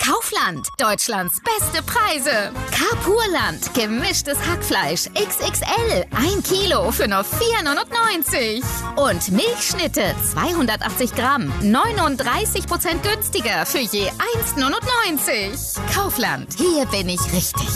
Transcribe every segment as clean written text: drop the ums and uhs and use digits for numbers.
Kaufland, Deutschlands beste Preise. Carpurland, gemischtes Hackfleisch XXL, 1 Kilo für nur 4,99 €. Und Milchschnitte, 280 Gramm, 39% günstiger für je 1,99 €. Kaufland, hier bin ich richtig.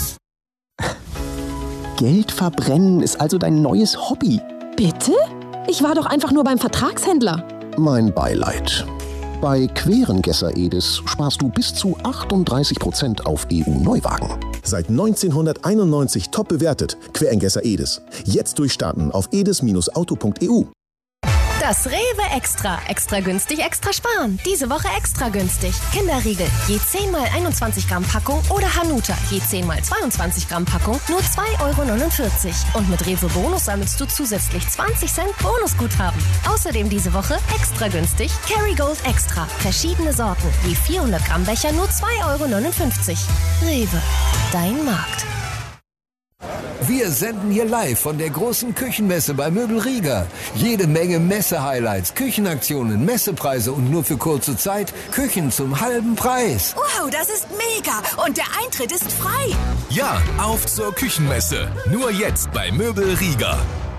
Geld verbrennen ist also dein neues Hobby. Bitte? Ich war doch einfach nur beim Vertragshändler. Mein Beileid. Bei Querengesser Edis sparst du bis zu 38% auf EU-Neuwagen. Seit 1991 top bewertet. Querengesser Edis. Jetzt durchstarten auf edis-auto.eu. Das Rewe Extra. Extra günstig, extra sparen. Diese Woche extra günstig. Kinderriegel, je 10 mal 21 Gramm Packung oder Hanuta, je 10 mal 22 Gramm Packung, nur 2,49 €. Und mit Rewe Bonus sammelst du zusätzlich 20 Cent Bonusguthaben. Außerdem diese Woche extra günstig Kerrygold Extra. Verschiedene Sorten, je 400 Gramm Becher, nur 2,59 €. Rewe, dein Markt. Wir senden hier live von der großen Küchenmesse bei Möbel Rieger. Jede Menge Messe-Highlights, Küchenaktionen, Messepreise und nur für kurze Zeit Küchen zum halben Preis. Wow, das ist mega! Und der Eintritt ist frei! Ja, auf zur Küchenmesse. Nur jetzt bei Möbel Rieger.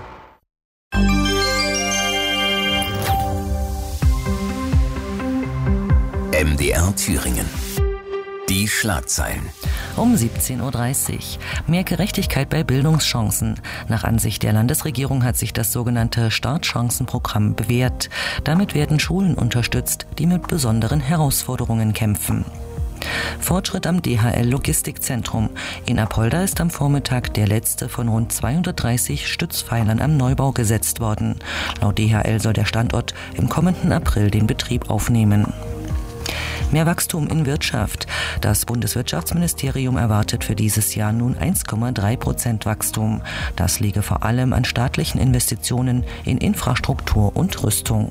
MDR Thüringen. Die Schlagzeilen. Um 17:30 Uhr. Mehr Gerechtigkeit bei Bildungschancen. Nach Ansicht der Landesregierung hat sich das sogenannte Startchancenprogramm bewährt. Damit werden Schulen unterstützt, die mit besonderen Herausforderungen kämpfen. Fortschritt am DHL-Logistikzentrum. In Apolda ist am Vormittag der letzte von rund 230 Stützpfeilern am Neubau gesetzt worden. Laut DHL soll der Standort im kommenden April den Betrieb aufnehmen. Mehr Wachstum in Wirtschaft. Das Bundeswirtschaftsministerium erwartet für dieses Jahr nun 1,3% Wachstum. Das liege vor allem an staatlichen Investitionen in Infrastruktur und Rüstung.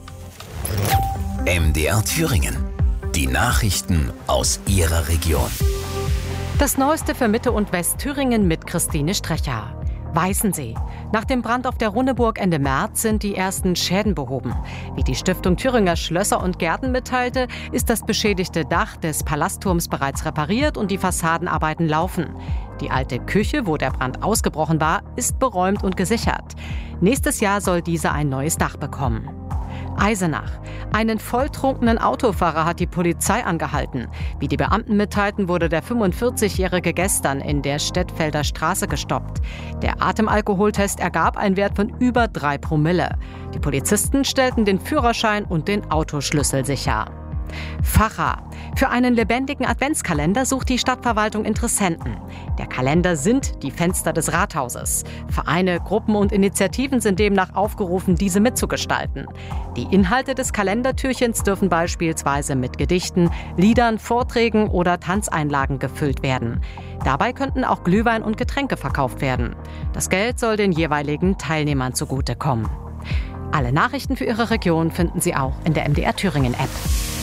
MDR Thüringen. Die Nachrichten aus Ihrer Region. Das Neueste für Mitte- und Westthüringen mit Christine Strecher. Weißensee. Nach dem Brand auf der Runneburg Ende März sind die ersten Schäden behoben. Wie die Stiftung Thüringer Schlösser und Gärten mitteilte, ist das beschädigte Dach des Palastturms bereits repariert und die Fassadenarbeiten laufen. Die alte Küche, wo der Brand ausgebrochen war, ist beräumt und gesichert. Nächstes Jahr soll diese ein neues Dach bekommen. Eisenach. Einen volltrunkenen Autofahrer hat die Polizei angehalten. Wie die Beamten mitteilten, wurde der 45-Jährige gestern in der Stettfelder Straße gestoppt. Der Atemalkoholtest ergab einen Wert von über 3 Promille. Die Polizisten stellten den Führerschein und den Autoschlüssel sicher. Pfarrer. Für einen lebendigen Adventskalender sucht die Stadtverwaltung Interessenten. Der Kalender sind die Fenster des Rathauses. Vereine, Gruppen und Initiativen sind demnach aufgerufen, diese mitzugestalten. Die Inhalte des Kalendertürchens dürfen beispielsweise mit Gedichten, Liedern, Vorträgen oder Tanzeinlagen gefüllt werden. Dabei könnten auch Glühwein und Getränke verkauft werden. Das Geld soll den jeweiligen Teilnehmern zugutekommen. Alle Nachrichten für Ihre Region finden Sie auch in der MDR Thüringen App.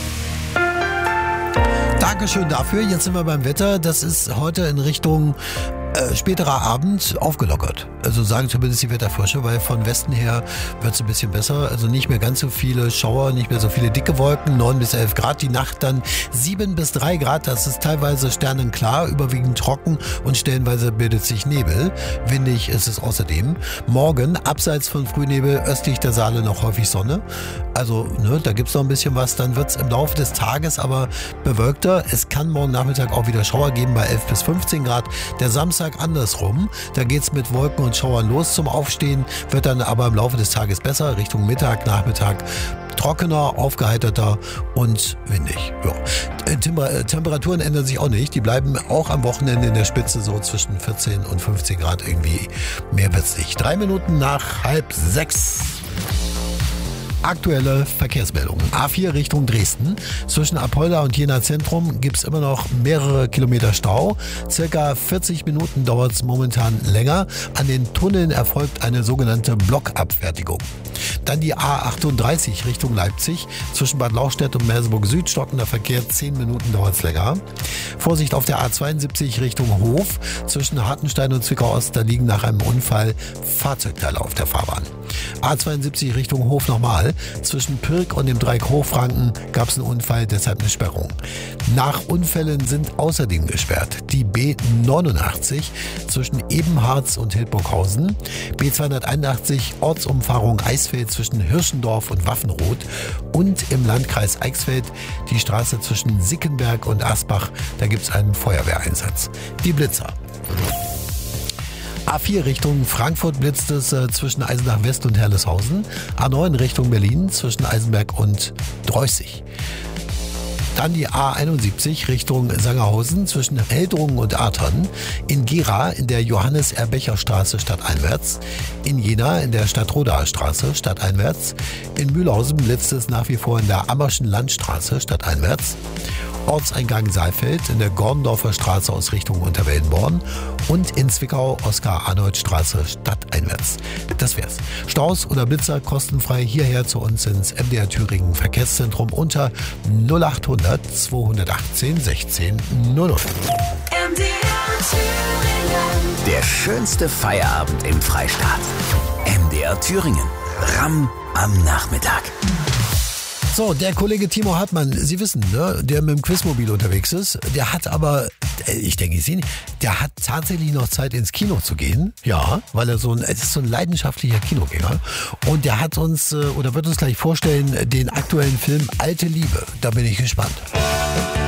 Dankeschön dafür. Jetzt sind wir beim Wetter. Das ist heute in Richtung späterer Abend aufgelockert. Also sagen zumindest die Wetterforscher, weil von Westen her wird es ein bisschen besser. Also nicht mehr ganz so viele Schauer, nicht mehr so viele dicke Wolken, 9 bis 11 Grad. Die Nacht dann 7 bis 3 Grad. Das ist teilweise sternenklar, überwiegend trocken und stellenweise bildet sich Nebel. Windig ist es außerdem. Morgen, abseits von Frühnebel, östlich der Saale noch häufig Sonne. Also da gibt es noch ein bisschen was. Dann wird es im Laufe des Tages aber bewölkter. Es kann morgen Nachmittag auch wieder Schauer geben bei 11 bis 15 Grad. Der Samstag andersrum. Da geht es mit Wolken und Schauern los zum Aufstehen, wird dann aber im Laufe des Tages besser, Richtung Mittag, Nachmittag trockener, aufgeheiterter und windig. Ja. Temperaturen ändern sich auch nicht. Die bleiben auch am Wochenende in der Spitze so zwischen 14 und 15 Grad irgendwie. Mehr wird's nicht. 3 Minuten nach 5:30. Aktuelle Verkehrsmeldungen. A4 Richtung Dresden. Zwischen Apolda und Jena Zentrum gibt es immer noch mehrere Kilometer Stau. Circa 40 Minuten dauert es momentan länger. An den Tunneln erfolgt eine sogenannte Blockabfertigung. Dann die A38 Richtung Leipzig. Zwischen Bad Lauchstädt und Merseburg Süd stockender Verkehr. 10 Minuten dauert es länger. Vorsicht auf der A72 Richtung Hof. Zwischen Hartenstein und Zwickau Ost, da liegen nach einem Unfall Fahrzeugteile auf der Fahrbahn. A72 Richtung Hof nochmal. Zwischen Pirk und dem Dreieck Hochfranken gab es einen Unfall, deshalb eine Sperrung. Nach Unfällen sind außerdem gesperrt die B89 zwischen Ebenharz und Hildburghausen, B281 Ortsumfahrung Eisfeld zwischen Hirschendorf und Waffenroth und im Landkreis Eichsfeld die Straße zwischen Sickenberg und Asbach, da gibt es einen Feuerwehreinsatz. Die Blitzer. A4 Richtung Frankfurt blitzt es zwischen Eisenach West und Herleshausen. A9 Richtung Berlin zwischen Eisenberg und Dreußig. Dann die A71 Richtung Sangerhausen zwischen Heldrungen und Artern. In Gera in der Johannes-Erbecher-Straße stadteinwärts. In Jena in der Stadtrodaer Straße stadteinwärts. In Mühlhausen blitzt es nach wie vor in der Ammerschen Landstraße stadteinwärts. Ortseingang Saalfeld in der Gorndorfer Straße aus Richtung Unterweldenborn und in Zwickau Oskar-Arnold-Straße stadteinwärts. Das wär's. Staus oder Blitzer kostenfrei hierher zu uns ins MDR Thüringen Verkehrszentrum unter 0800 218 16 00. MDR Thüringen. Der schönste Feierabend im Freistaat. MDR Thüringen. Ramm am Nachmittag. So, der Kollege Timo Hartmann, Sie wissen, ne, der mit dem Quizmobil unterwegs ist, der hat aber, ich denke, Sie nicht, der hat tatsächlich noch Zeit ins Kino zu gehen. Ja, weil er es ist so ein leidenschaftlicher Kinogänger. Und der hat uns, oder wird uns gleich vorstellen, den aktuellen Film Alte Liebe. Da bin ich gespannt.